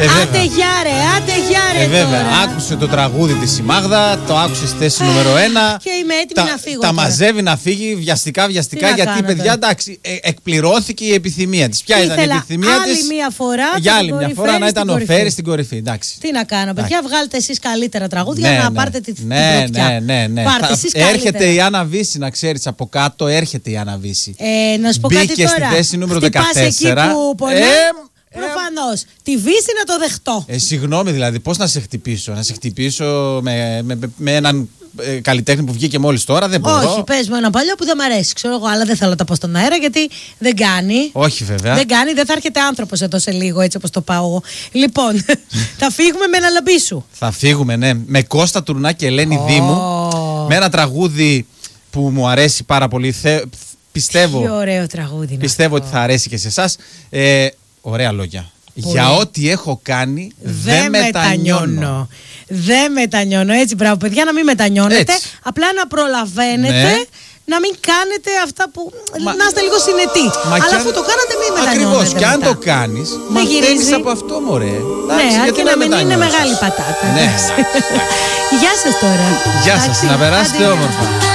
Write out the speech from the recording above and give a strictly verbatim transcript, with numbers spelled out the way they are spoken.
Άντε γιάρε, άντε γιάρε. Ε, βέβαια, τώρα. άκουσε το τραγούδι της η Μάγδα, το άκουσε στη θέση νούμερο ένα. Και είμαι έτοιμη τα, να φύγω. Τα τώρα. μαζεύει να φύγει βιαστικά, βιαστικά. Τι να Γιατί, κάνω παιδιά, τώρα. εντάξει, ε, εκπληρώθηκε η επιθυμία της. Ποια ήταν η Ήθελα επιθυμία άλλη της? μία φορά Για να άλλη τον μια φορά φέρει να ήταν στην ο κορυφή. Φέρης στην κορυφή. Εντάξει. Τι να κάνω, παιδιά, βγάλτε εσείς καλύτερα τραγούδια Ναι, να ναι. πάρτε τη, την ναι, πρωτιά. ναι, ναι, ναι. Πάρτε Θα- εσείς έρχεται καλύτερα. η Άννα Βύση, να ξέρεις, από κάτω έρχεται η Άννα Βύση. Ε, να σου πω Μπήκε κάτι τώρα. στη θέση νούμερο Χτυπάς δεκατέσσερα. εκεί που πονάει. Ε, Προφανώς. Τη Βύση να το δεχτώ. Ε, συγγνώμη, δηλαδή, πώς να σε χτυπήσω? Να σε χτυπήσω με, με, με, με έναν ε, καλλιτέχνη που βγήκε μόλις τώρα? Δεν μπορώ. Όχι, πες μου ένα παλιό που δεν μ' αρέσει, ξέρω εγώ, αλλά δεν θέλω να τα πω στον αέρα γιατί δεν κάνει. Όχι, βέβαια. Δεν κάνει, δεν θα έρχεται άνθρωπος εδώ σε λίγο, έτσι όπως το πάω εγώ. Λοιπόν, θα φύγουμε με ένα λαμπίσου. Θα φύγουμε, ναι. Με Κώστα Τουρνά και Ελένη Ω. Δήμου. Με ένα τραγούδι που μου αρέσει πάρα πολύ. Θε, πιστεύω Τι ωραίο τραγούδι είναι πιστεύω αυτό. ότι θα αρέσει και σε εσάς. Ε, ωραία λόγια. Πολύ. Για ό,τι έχω κάνει δεν μετανιώνω. Δεν μετανιώνω. Έτσι, μπράβο, παιδιά, να μην μετανιώνετε. Έτσι. Απλά να προλαβαίνετε. Ναι. Να μην κάνετε αυτά που. Μα- να είστε λίγο συνετοί. Μα κι Αλλά αν- αφού το κάνατε, μην μετανιώνετε. Ακριβώς. Και αν μετά. το κάνεις, μαθαίνεις γυρίζει. από αυτό, μωρέ. Ναι, Εντάξει, γιατί αρκεί να μην είναι μετανιώσεις? μεγάλη πατάτα. Ναι. εντάξει. Γεια σας τώρα. Γεια σας, Εντάξει, να περάσετε άντε, γεια. όμορφα.